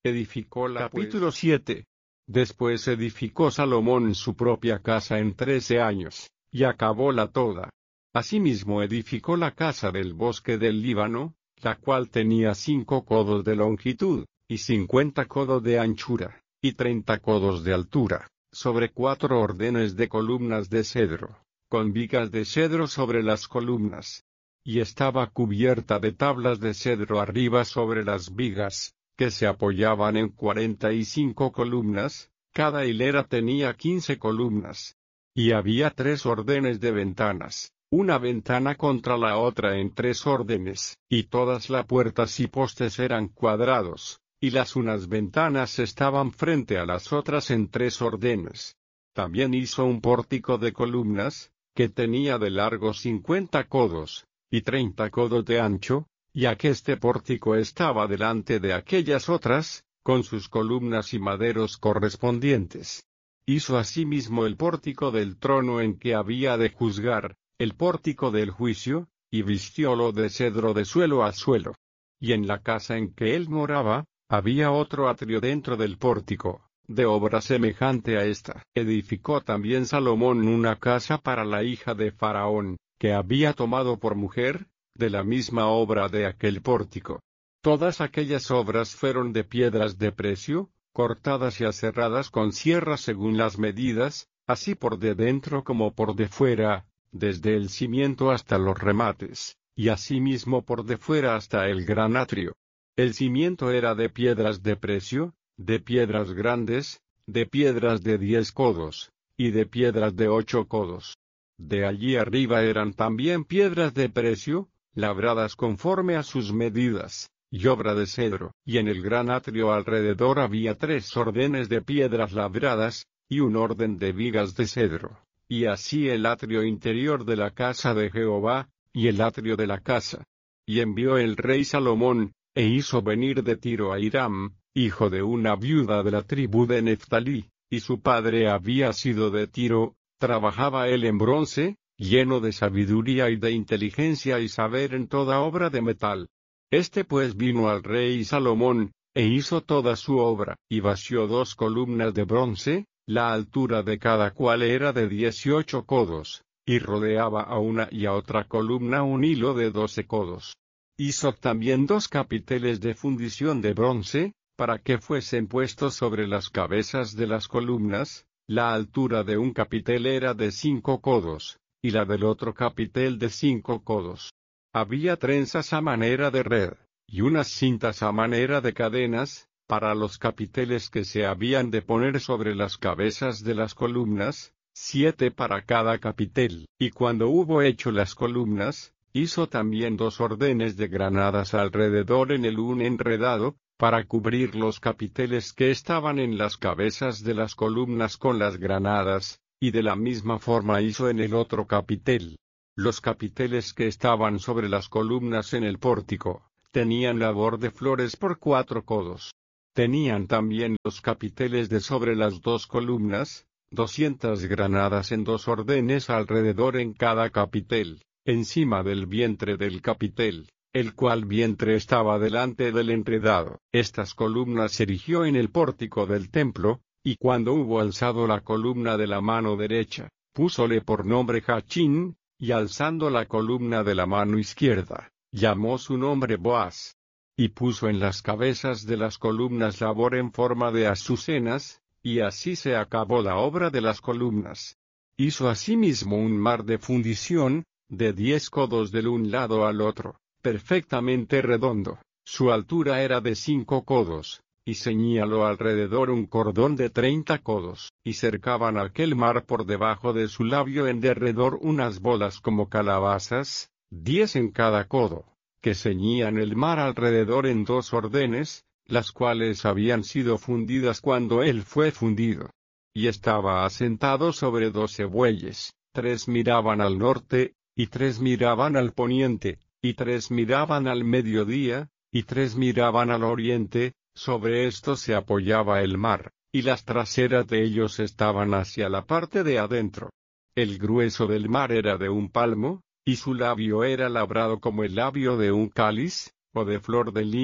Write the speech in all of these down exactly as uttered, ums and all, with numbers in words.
Edificó la Capítulo siete. Después edificó Salomón su propia casa en trece años, y acabóla toda. Asimismo edificó la casa del bosque del Líbano, la cual tenía cinco codos de longitud, y cincuenta codos de anchura, y treinta codos de altura, sobre cuatro órdenes de columnas de cedro, con vigas de cedro sobre las columnas. Y estaba cubierta de tablas de cedro arriba sobre las vigas, que se apoyaban en cuarenta y cinco columnas, cada hilera tenía quince columnas. Y había tres órdenes de ventanas, una ventana contra la otra en tres órdenes, y todas las puertas y postes eran cuadrados, y las unas ventanas estaban frente a las otras en tres órdenes. También hizo un pórtico de columnas, que tenía de largo cincuenta codos, y treinta codos de ancho, y aqueste pórtico estaba delante de aquellas otras, con sus columnas y maderos correspondientes. Hizo asimismo el pórtico del trono en que había de juzgar, el pórtico del juicio, y vistiólo de cedro de suelo a suelo. Y en la casa en que él moraba, había otro atrio dentro del pórtico, de obra semejante a esta. Edificó también Salomón una casa para la hija de Faraón, que había tomado por mujer, de la misma obra de aquel pórtico. Todas aquellas obras fueron de piedras de precio, cortadas y aserradas con sierra según las medidas, así por de dentro como por de fuera, desde el cimiento hasta los remates, y asimismo por de fuera hasta el gran atrio. El cimiento era de piedras de precio, de piedras grandes, de piedras de diez codos, y de piedras de ocho codos. De allí arriba eran también piedras de precio, labradas conforme a sus medidas, y obra de cedro. Y en el gran atrio alrededor había tres órdenes de piedras labradas, y un orden de vigas de cedro. Y así el atrio interior de la casa de Jehová, y el atrio de la casa. Y envió el rey Salomón, e hizo venir de Tiro a Hiram, hijo de una viuda de la tribu de Neftalí, y su padre había sido de Tiro. Trabajaba él en bronce, lleno de sabiduría y de inteligencia y saber en toda obra de metal. Este pues vino al rey Salomón, e hizo toda su obra, y vació dos columnas de bronce, la altura de cada cual era de dieciocho codos, y rodeaba a una y a otra columna un hilo de doce codos. Hizo también dos capiteles de fundición de bronce, para que fuesen puestos sobre las cabezas de las columnas. La altura de un capitel era de cinco codos, y la del otro capitel de cinco codos. Había trenzas a manera de red, y unas cintas a manera de cadenas, para los capiteles que se habían de poner sobre las cabezas de las columnas, siete para cada capitel. Y cuando hubo hecho las columnas, hizo también dos órdenes de granadas alrededor en el un enredado, para cubrir los capiteles que estaban en las cabezas de las columnas con las granadas, y de la misma forma hizo en el otro capitel. Los capiteles que estaban sobre las columnas en el pórtico, tenían labor de flores por cuatro codos. Tenían también los capiteles de sobre las dos columnas, doscientas granadas en dos órdenes alrededor en cada capitel, encima del vientre del capitel, el cual vientre estaba delante del enredado. Estas columnas se erigió en el pórtico del templo, y cuando hubo alzado la columna de la mano derecha, púsole por nombre Jachín, y alzando la columna de la mano izquierda, llamó su nombre Boaz. Y puso en las cabezas de las columnas labor en forma de azucenas, y así se acabó la obra de las columnas. Hizo asimismo un mar de fundición, de diez codos del un lado al otro, perfectamente redondo. Su altura era de cinco codos, y ceñíalo alrededor un cordón de treinta codos, y cercaban aquel mar por debajo de su labio en derredor unas bolas como calabazas, diez en cada codo, que ceñían el mar alrededor en dos órdenes, las cuales habían sido fundidas cuando él fue fundido. Y estaba asentado sobre doce bueyes, tres miraban al norte, y tres miraban al poniente, y tres miraban al mediodía, y tres miraban al oriente. Sobre esto se apoyaba el mar, y las traseras de ellos estaban hacia la parte de adentro. El grueso del mar era de un palmo, y su labio era labrado como el labio de un cáliz, o de flor de lis,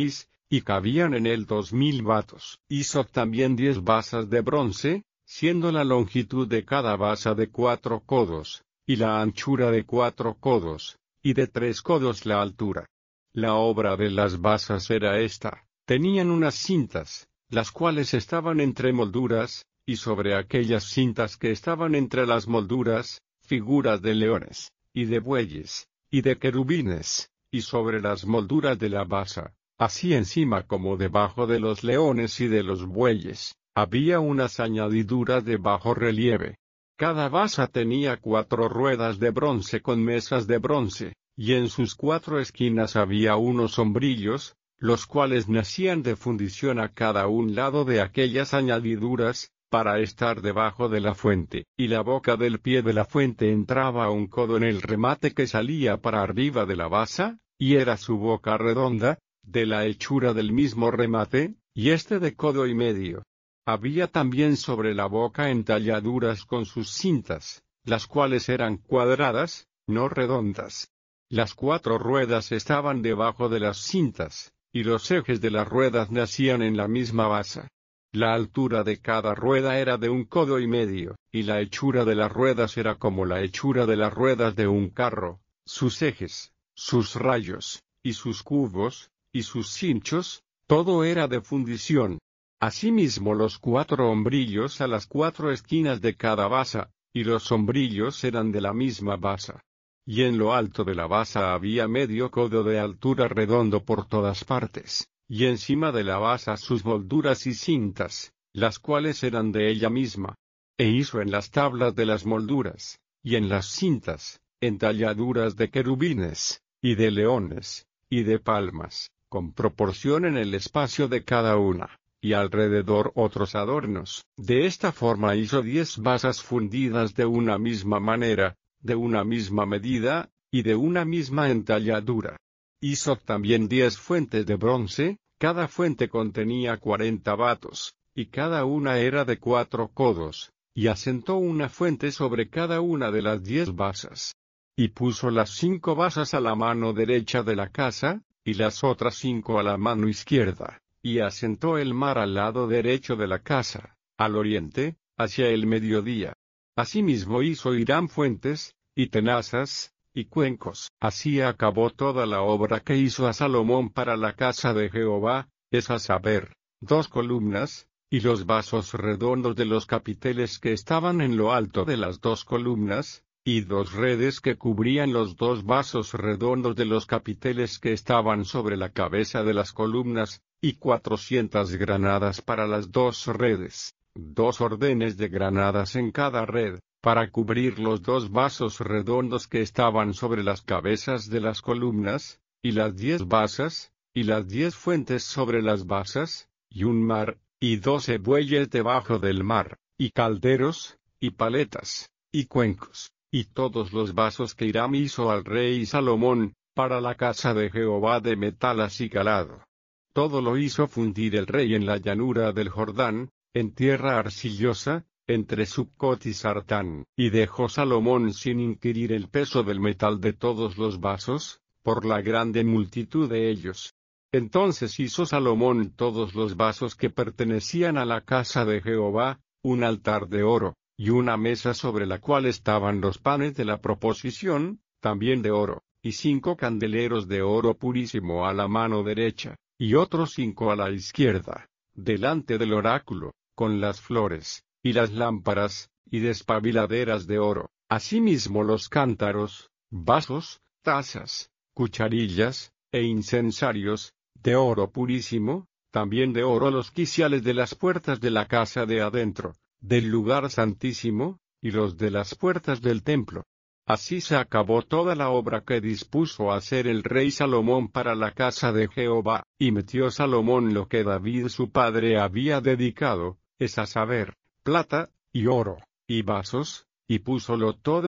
y cabían en él dos mil batos. Hizo también diez basas de bronce, siendo la longitud de cada basa de cuatro codos, y la anchura de cuatro codos, y de tres codos la altura. La obra de las basas era esta: tenían unas cintas, las cuales estaban entre molduras, y sobre aquellas cintas que estaban entre las molduras, figuras de leones, y de bueyes, y de querubines, y sobre las molduras de la basa, así encima como debajo de los leones y de los bueyes, había unas añadiduras de bajo relieve. Cada basa tenía cuatro ruedas de bronce con mesas de bronce, y en sus cuatro esquinas había unos sombrillos, los cuales nacían de fundición a cada un lado de aquellas añadiduras, para estar debajo de la fuente, y la boca del pie de la fuente entraba a un codo en el remate que salía para arriba de la basa, y era su boca redonda, de la hechura del mismo remate, y este de codo y medio. Había también sobre la boca entalladuras con sus cintas, las cuales eran cuadradas, no redondas. Las cuatro ruedas estaban debajo de las cintas, y los ejes de las ruedas nacían en la misma basa. La altura de cada rueda era de un codo y medio, y la hechura de las ruedas era como la hechura de las ruedas de un carro. Sus ejes, sus rayos, y sus cubos, y sus cinchos, todo era de fundición. Asimismo los cuatro hombrillos a las cuatro esquinas de cada basa, y los hombrillos eran de la misma basa. Y en lo alto de la basa había medio codo de altura redondo por todas partes, y encima de la basa sus molduras y cintas, las cuales eran de ella misma. E hizo en las tablas de las molduras, y en las cintas, entalladuras de querubines, y de leones, y de palmas, con proporción en el espacio de cada una, y alrededor otros adornos. De esta forma hizo diez basas fundidas de una misma manera, de una misma medida, y de una misma entalladura. Hizo también diez fuentes de bronce, cada fuente contenía cuarenta batos, y cada una era de cuatro codos, y asentó una fuente sobre cada una de las diez basas. Y puso las cinco basas a la mano derecha de la casa, y las otras cinco a la mano izquierda, y asentó el mar al lado derecho de la casa, al oriente, hacia el mediodía. Asimismo hizo Hiram fuentes, y tenazas, y cuencos. Así acabó toda la obra que hizo a Salomón para la casa de Jehová, es a saber, dos columnas, y los vasos redondos de los capiteles que estaban en lo alto de las dos columnas, y dos redes que cubrían los dos vasos redondos de los capiteles que estaban sobre la cabeza de las columnas, y cuatrocientas granadas para las dos redes, dos ordenes de granadas en cada red, para cubrir los dos vasos redondos que estaban sobre las cabezas de las columnas, y las diez basas, y las diez fuentes sobre las basas, y un mar, y doce bueyes debajo del mar, y calderos, y paletas, y cuencos, y todos los vasos que Hiram hizo al rey Salomón, para la casa de Jehová de metal acicalado. Todo lo hizo fundir el rey en la llanura del Jordán, en tierra arcillosa, entre Succot y Sartán, y dejó Salomón sin inquirir el peso del metal de todos los vasos, por la grande multitud de ellos. Entonces hizo Salomón todos los vasos que pertenecían a la casa de Jehová, un altar de oro, y una mesa sobre la cual estaban los panes de la proposición, también de oro, y cinco candeleros de oro purísimo a la mano derecha, y otros cinco a la izquierda, delante del oráculo, con las flores, y las lámparas, y despabiladeras de oro, asimismo los cántaros, vasos, tazas, cucharillas, e incensarios, de oro purísimo, también de oro los quiciales de las puertas de la casa de adentro, del lugar santísimo, y los de las puertas del templo. Así se acabó toda la obra que dispuso hacer el rey Salomón para la casa de Jehová, y metió Salomón lo que David su padre había dedicado, es a saber, plata, y oro, y vasos, y púsolo todo